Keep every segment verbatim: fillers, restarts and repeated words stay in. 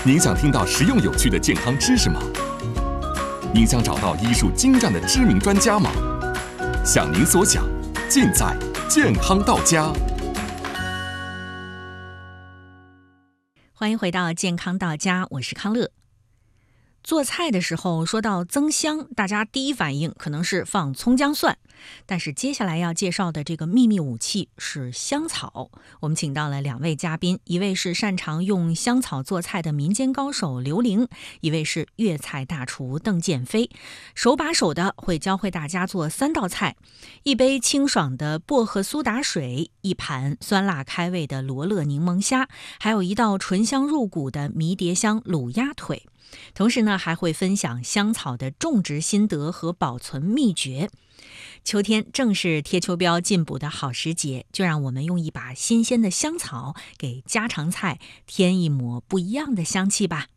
您想听到实用有趣的健康知识吗？您想找到医术精湛的知名专家吗？想您所想，尽在健康到家。 欢迎回到健康到家，我是康乐。做菜的时候说到增香，大家第一反应可能是放葱姜蒜，但是接下来要介绍的这个秘密武器是香草。我们请到了两位嘉宾，一位是擅长用香草做菜的民间高手刘玲，一位是粤菜大厨邓建飞，手把手的会教会大家做三道菜：一杯清爽的薄荷苏打水，一盘酸辣开胃的罗勒柠檬虾，还有一道醇香入骨的迷迭香卤鸭腿。同时呢，还会分享香草的种植心得和保存秘诀。秋天正是贴秋膘进补的好时节，就让我们用一把新鲜的香草给家常菜添一抹不一样的香气吧。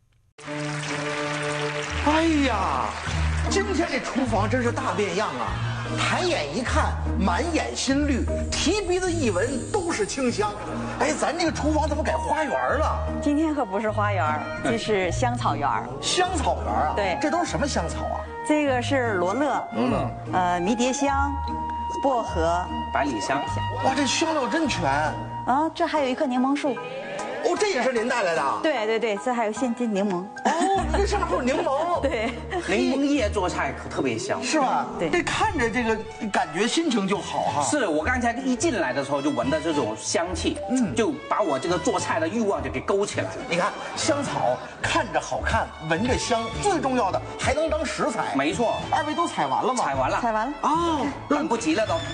哎呀，今天这厨房真是大变样啊！抬眼一看，满眼新绿，提鼻子一闻都是清香。哎，咱这个厨房怎么改花园了？ 今天可不是花园，这是香草园。 香草园啊？ 对， 这都是什么香草啊？ 这个是罗勒， 嗯， 呃，迷迭香、薄荷、 百里香。 哇，这香料真全啊！这还有一棵柠檬树。 哦，这也是您带来的？ 对对对，这还有现金柠檬。 哦，这上面还有柠檬。 对， 柠檬叶做菜可特别香， 是吧？ 对， 这看着这个感觉心情就好哈。 是我刚才一进来的时候就闻到这种香气，嗯，就把我这个做菜的欲望就给勾起来了。 你看，香草看着好看，闻着香，最重要的还能当食材。 没错， 二位都采完了吗？ 采完了， 采完了。 哦， 等不及了都。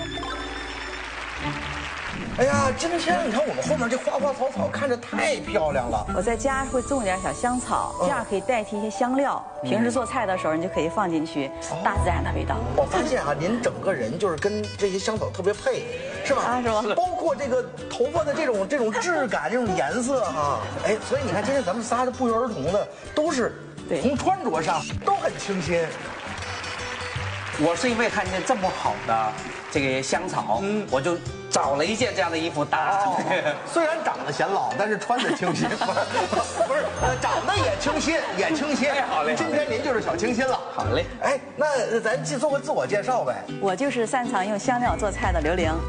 哎呀，今天你看我们后面这花花草草看着太漂亮了。 我在家会种点小香草，这样可以代替一些香料。平时做菜的时候，你就可以放进去，大自然的味道。 我发现啊，您整个人就是跟这些香草特别配，是吧？ 啊，是吧？ 包括这个头发的这种这种质感、这种颜色哈。哎，所以你看今天咱们仨的不约而同的都是从穿着上都很清新。 我是因为看见这么好的这个香草，嗯，我就找了一件这样的衣服搭。 哦、虽然长得显老，但是穿的清新，不是不是，呃，长得也清新，也清新。 哎，好嘞， 今天您就是小清新了。 好嘞。 哎，那咱做个自我介绍呗。 我就是擅长用香料做菜的刘玲。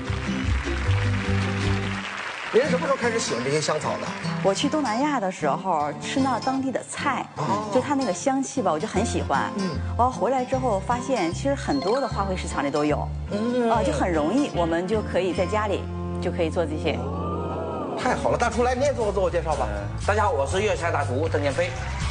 您什么时候开始喜欢这些香草的？ 我去东南亚的时候吃那当地的菜，哦、就它那个香气吧，我就很喜欢。嗯，我回来之后发现，其实很多的花卉市场里都有，嗯啊，就很容易，我们就可以在家里就可以做这些。 太好了，大厨来，你也做个自我介绍吧。 嗯、大家好，我是粤菜大厨邓建飞。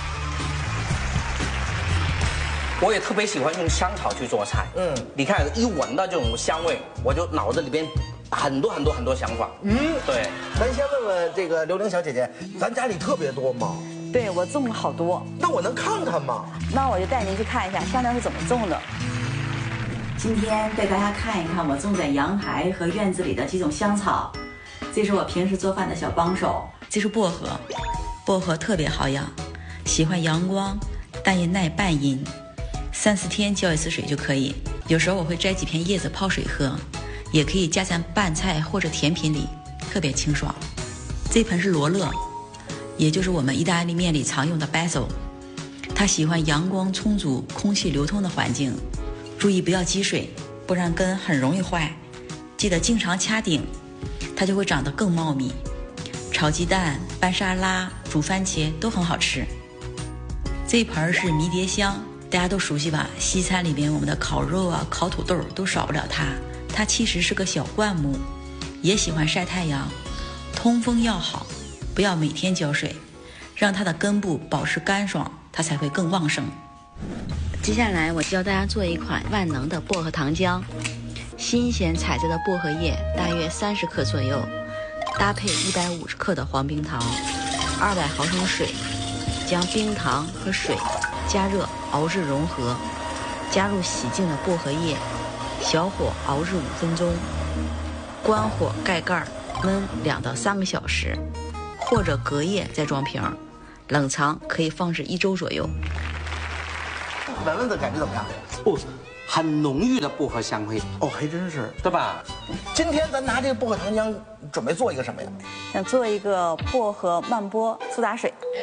我也特别喜欢用香草去做菜。嗯，你看一闻到这种香味，我就脑子里边很多很多很多想法。嗯，对。 咱先问问这个刘玲小姐姐，咱家里特别多吗？ 对，我种了好多。 那我能看看吗？ 那我就带您去看一下香料是怎么种的。今天带大家看一看我种在阳台和院子里的几种香草。这是我平时做饭的小帮手。这是薄荷，薄荷特别好养，喜欢阳光，但也耐半阴。三四天浇一次水就可以。有时候我会摘几片叶子泡水喝，也可以加在拌菜或者甜品里，特别清爽。这盆是罗勒，也就是我们意大利面里常用的 basil。它喜欢阳光充足、空气流通的环境，注意不要积水，不然根很容易坏。记得经常掐顶，它就会长得更茂密。炒鸡蛋、拌沙拉、煮番茄都很好吃。这一盆是迷迭香。大家都熟悉吧？西餐里边我们的烤肉啊、烤土豆都少不了它。它其实是个小灌木，也喜欢晒太阳，通风要好，不要每天浇水，让它的根部保持干爽，它才会更旺盛。接下来我教大家做一款万能的薄荷糖浆。新鲜采摘的薄荷叶大约三十克左右，搭配一百五十克的黄冰糖，二百毫升水，将冰糖和水加热熬至融合，加入洗净的薄荷叶，小火熬至五分钟，关火盖盖焖两到三个小时，或者隔夜再装瓶，冷藏可以放置一周左右。 闻闻的感觉怎么样？ 哦，很浓郁的薄荷香味。 哦，还真是， 对吧？ 今天咱拿这个薄荷糖浆准备做一个什么呀？ 想做一个薄荷慢波苏打水。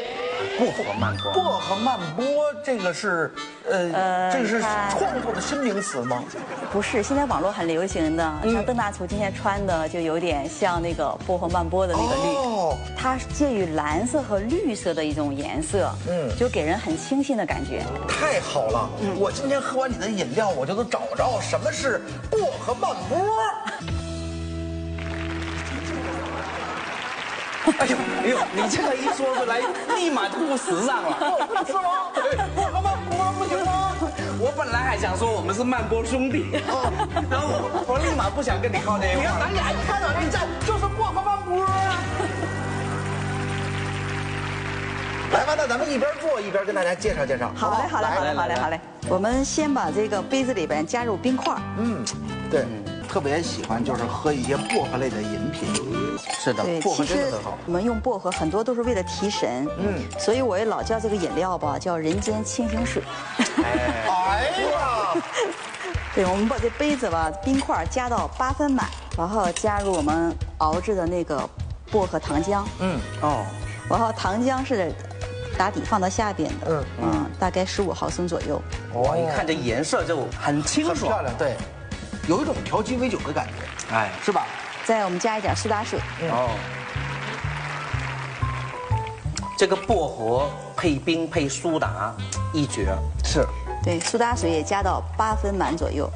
薄荷慢波。 薄荷慢波这个是，呃， 呃这个是它创作的新名词吗？ 不是，现在网络很流行的， 嗯像邓大厨今天穿的就有点像那个薄荷慢波的那个绿， 哦， 它是介于蓝色和绿色的一种颜色， 嗯就给人很清新的感觉。 太好了！我今天喝完你的饮料，我就能找着什么是薄荷慢波。 哎呦哎呦，你这个一说出来，立马就不时尚了。 是吗？薄荷慢波不行吗？ 我本来还想说我们是慢波兄弟，然后我我立马不想跟你靠这一你看块。 咱俩一看到一站就是薄荷慢波啊！来吧，那咱们一边做一边跟大家介绍介绍。 好嘞，好嘞，好嘞，好嘞，好嘞。我们先把这个杯子里边加入冰块。 嗯，对，特别喜欢就是喝一些薄荷类的饮品。 是的， 对， 薄荷其实真的很好。 我们用薄荷很多都是为了提神， 嗯嗯，所以我也老叫这个饮料吧叫人间清醒水。 哎呀， 对，我们把这杯子吧冰块加到八分满，然后加入我们熬制的那个薄荷糖浆， 嗯， 哦， 然后糖浆是打底放到下边的， 嗯嗯嗯，大概十五毫升左右。 哇，一看这颜色就很清很漂爽。 亮，对，有一种调鸡尾酒的感觉， 哎， 是吧？ 再我们加一点苏打水， 哦，这个薄荷配冰配苏打，一绝。 是， 对，苏打水也加到八分满左右。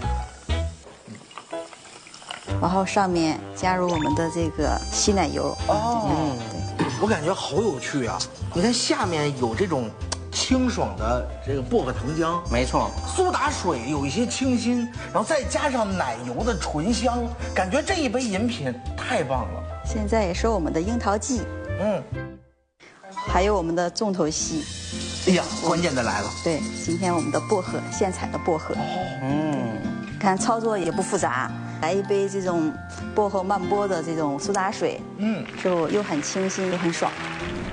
然后上面加入我们的这个稀奶油， 哦嗯，对， 我感觉好有趣啊！你看下面有这种清爽的这个薄荷糖浆， 没错， 苏打水有一些清新，然后再加上奶油的醇香，感觉这一杯饮品太棒了。 现在也是我们的樱桃季， 嗯， 还有我们的重头戏， 哎呀，关键的来了， 对，今天我们的薄荷现采的薄荷， 嗯， 看操作也不复杂，来一杯这种薄荷慢波的这种苏打水， 嗯， 就又很清新又很爽。